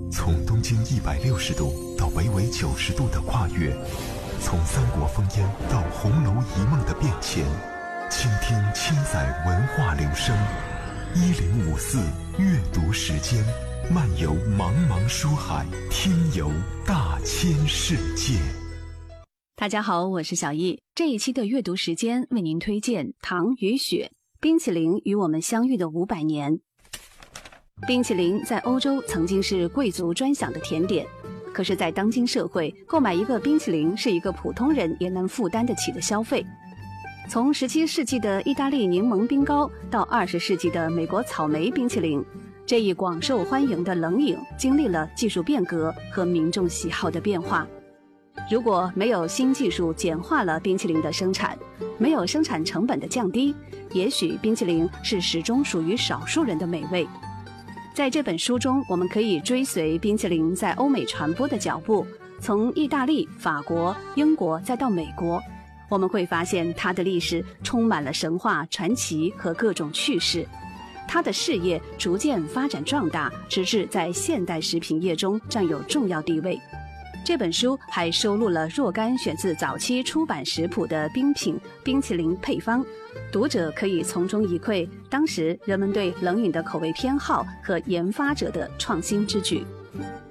从东经160度到北纬90度的跨越，从三国烽烟到红楼一梦的变迁，倾听千载文化流声。1054阅读时间，漫游茫茫书海，听游大千世界。 大家好，我是小易。这一期的阅读时间为您推荐《糖与雪》，冰淇淋与我们相遇的500年。冰淇淋在欧洲曾经是贵族专享的甜点，可是在当今社会，购买一个冰淇淋是一个普通人也能负担得起的消费。从17世纪的意大利柠檬冰糕到20世纪的美国草莓冰淇淋，这一广受欢迎的冷饮经历了技术变革和民众喜好的变化。如果没有新技术简化了冰淇淋的生产，没有生产成本的降低，也许冰淇淋是始终属于少数人的美味。在这本书中，我们可以追随冰淇淋在欧美传播的脚步，从意大利、法国、英国再到美国，我们会发现它的历史充满了神话、传奇和各种趣事。它的事业逐渐发展壮大，直至在现代食品业中占有重要地位。这本书还收录了若干选自早期出版食谱的冰品、冰淇淋配方，读者可以从中一窥当时人们对冷饮的口味偏好和研发者的创新之举。